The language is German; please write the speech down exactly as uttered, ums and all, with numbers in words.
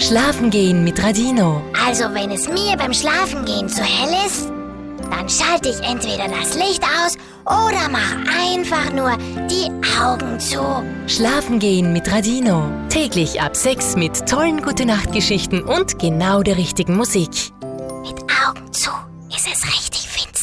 Schlafen gehen mit Radino. Also wenn es mir beim Schlafengehen zu hell ist, dann schalte ich entweder das Licht aus oder mach einfach nur die Augen zu. Schlafen gehen mit Radino. Täglich ab sechs mit tollen Gute-Nacht-Geschichten und genau der richtigen Musik. Mit Augen zu ist es richtig finster.